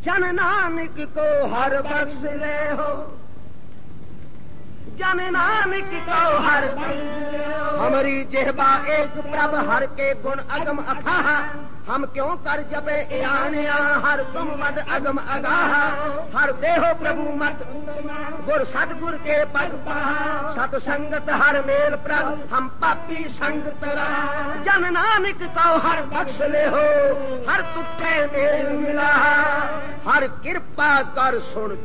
जन नानक को हर बख्श ले हो, जन नानक को हर बख्श ले हो। हमारी जेहबा एक प्रभ हर के गुण अगम अथाह, हम क्यों कर जबे आनिया हर तुम मद अगम अगाह। हर देहो प्रभु मत गुर सतगुर के पग पाहा, सत संगत हर मेल प्रभ हम पापी संग तरा। जन नानक को हर बख्श ले हो, हर तुखे मेल मिला, हर कृपा कर सुन